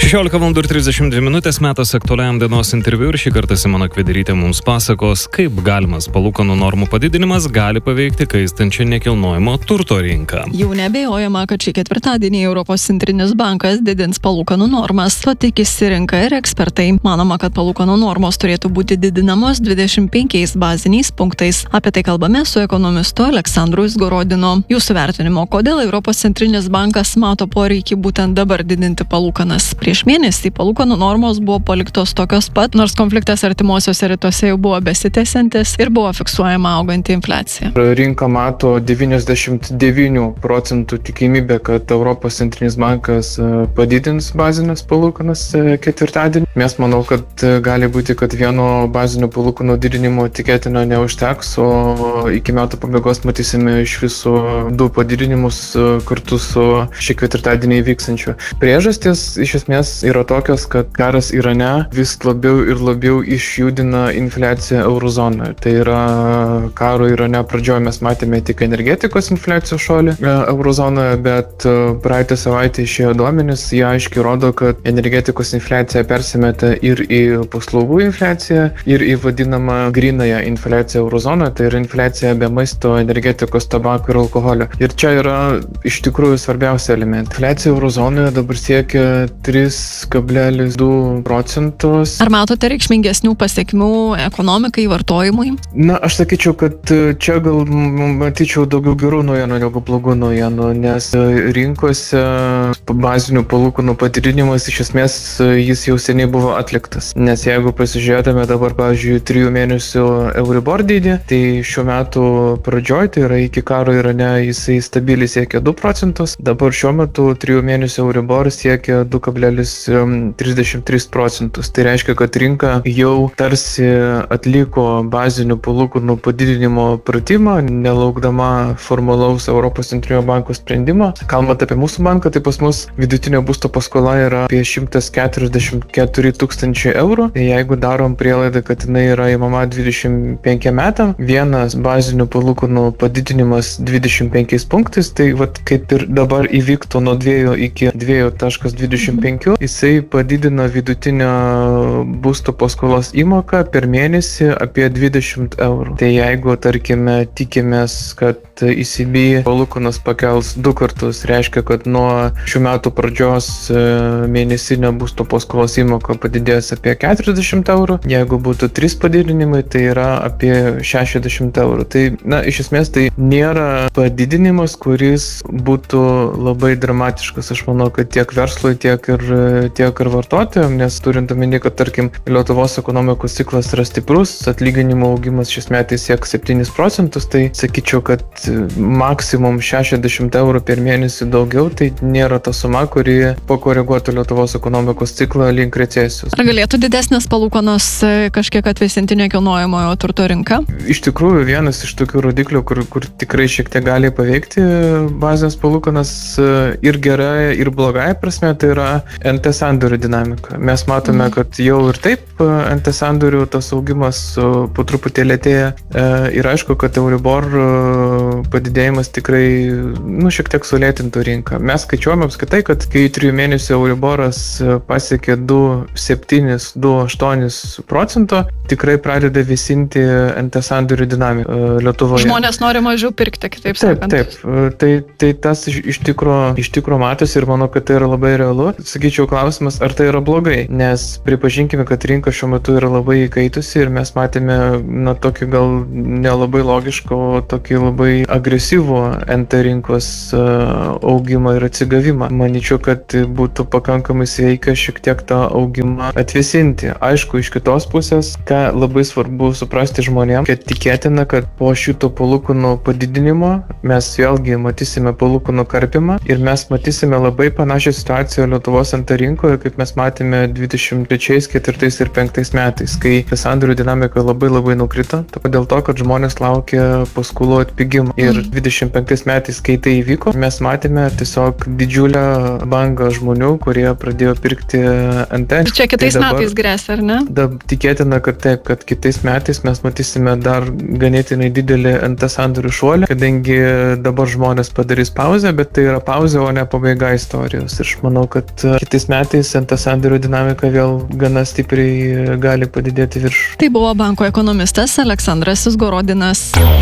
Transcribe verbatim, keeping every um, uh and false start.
šešiolika valandų ir trisdešimt dvi minutės metas aktualiam dienos interviu ir šį kartą Simona Kvederytė mums pasakos, kaip galimas palūkanų normų padidinimas gali paveikti kaistančią nekilnojamo turto rinką. Jau neabejojama, kad šį ketvirtadienį Europos centrinis bankas didins palūkanų normas. To tikisi rinka ir ekspertai. Manoma, kad palūkanų normos turėtų būti didinamos dvidešimt penkiais baziniais punktais. Apie tai kalbame su ekonomistu Aleksandru Izgorodinu. Jūsų vertinimo, kodėl Europos centrinis bankas mato poreikį būtent dabar didinti palūkanas? Prieš mėnesį palūkanų normos buvo paliktos tokios pat, nors konfliktas artimuosiuose rytuose jau buvo besitęsiantis ir buvo fiksuojama auganti infliacija. Rinka mato devyniasdešimt devynių procentų tikimybę, kad Europos centrinis bankas padidins bazinės palūkanas ketvirtadienį. Mes manau, kad gali būti, kad vieno bazinio palūkanų didinimo tikėtina neužteks, o iki metų pabaigos matysime iš viso du padidinimus kartu su šį ketvirtadienį vykstančiu. Priežastis iš esmės yra tokios, kad karas Irane vis labiau ir labiau išjudina infliaciją eurozonoje. Tai yra karo Irane pradžioje mes matėme tik energetikos infliacijos šuolį eurozonoje, bet praeitą savaitę išėjo duomenys, jie aiškiai rodo, kad energetikos infliacija persimeta ir į paslaugų infliaciją, ir į vadinamą grynąją infliaciją eurozonoje, tai yra infliacija be maisto, energetikos, tabako ir alkoholio. Ir čia yra iš tikrųjų svarbiausia elementai. Infliacija eurozonoje dabar siekia trys kablelis du procentus. Ar matote reikšmingesnių pasiekmių ekonomikai, vartojimui? Na, aš sakyčiau, kad čia gal matyčiau daugiau gerų naujienų negu blogų naujienų, nes rinkose bazinių palūkanų padidinimas iš esmės jis jau seniai buvo atliktas. Nes jeigu pasižiūrėtume dabar, pavyzdžiui, trijų mėnesių Euribor dydį, tai šiuo metu pradžioj, tai yra iki karo Irane, jisai stabiliai siekia du procentus. Dabar šiuo metu trijų mėnesių Euribor siekia du kablelis trisdešimt tris procentus. Tai reiškia, kad rinka jau tarsi atliko bazinių palūkanų padidinimo pratimą, nelaukdama formalaus Europos centrinio banko sprendimo. Kalbant apie mūsų banką, tai pas mus vidutinio būsto paskola yra apie šimtas keturiasdešimt keturi tūkstančiai eurų. Tai jeigu darom prielaidą, kad jinai yra įmama dvidešimt penkiem metam, vienas bazinių palūkanų padidinimas dvidešimt penkiais punktais, tai vat kaip ir dabar įvyktų nuo dviejų iki dviejų taškas dvidešimt penki, jisai padidina vidutinio būsto paskolos įmoką per mėnesį apie dvidešimt eurų. Tai jeigu, tarkime, tikimės, kad E C B palūkanas pakels du kartus, reiškia, kad nuo šių metų pradžios mėnesinio būsto paskolos įmoka padidės apie keturiasdešimt eurų. Jeigu būtų trys padidinimai, tai yra apie šešiasdešimt eurų. Tai, na, iš esmės tai nėra padidinimas, kuris būtų labai dramatiškas. Aš manau, kad tiek verslui, tiek ir, tiek ir vartotojams, nes turint omeny, kad, tarkim, Lietuvos ekonomikos ciklas yra stiprus, atlyginimų augimas šiais metais sieks septynis procentus, tai sakyčiau, kad maksimum šešiasdešimt eurų per mėnesį daugiau, tai nėra ta suma, kuri pakoreguotų Lietuvos ekonomikos ciklą link recesijos. Ar galėtų didesnės palūkanos kažkiek atvėsinti nekilnojamojo turto rinką? Iš tikrųjų, vienas iš tokių rodiklių, kur, kur tikrai šiek tiek gali paveikti bazinės palūkanas ir gerai, ir blogai prasme, tai yra N T sandorių dinamika. Mes matome, kad jau ir taip N T sandorių tas augimas po truputį lėtėja ir aišku, kad Euribor padidėjimas tikrai, nu, šiek tiek sulėtintų rinką. Mes skaičiuojame apskaitai, kad kai trijų mėnesių Euriboras pasiekė du septynis du aštuonis procento, tikrai pradeda vėsinti N T sandorių dinamiką Lietuvoje. Žmonės nori mažiau pirkti, kitaip sakant. Taip, taip. Tai, tai tas iš, iš tikro, iš tikro matosi ir manau, kad tai yra labai realu. Sakyčiau, klausimas, ar tai yra blogai, nes pripažinkime, kad rinka šiuo metu yra labai įkaitusi ir mes matėme, na, tokį gal nelabai logišką, o tokį labai agresyvų N T rinkos augimą ir atsigavimą. Manyčiau, kad būtų pakankamai sveika šiek tiek tą augimą atvėsinti. Aišku, iš kitos pusės, ką labai svarbu suprasti žmonėms, kad tikėtina, kad po šito palūkanų padidinimo mes vėlgi matysime palūkanų karpimą ir mes matysime labai panašią situaciją Lietuvos N T rinkoje, kaip mes matėme dvidešimt trečiais, ketvirtais ir penktais metais, kai sandorių dinamika labai labai nukrito, dėl to, kad žmonės laukia paskolų atpigimo. Ir dvidešimt penktais metais, kai tai įvyko, mes matėme tiesiog didžiulę bangą žmonių, kurie pradėjo pirkti N T. Čia kitais tai dabar, metais grėsia, ar ne? Da, tikėtina, kad taip, kad kitais metais mes matysime dar ganėtinai didelį N T sandorių šuolį, kadangi dabar žmonės padarys pauzę, bet tai yra pauzė, o ne pabaiga istorijos. Ir aš manau, kad kitais kitais metais ta sandorio dinamika vėl gana stipriai gali padidėti virš. Tai buvo banko ekonomistas Aleksandras Izgorodinas.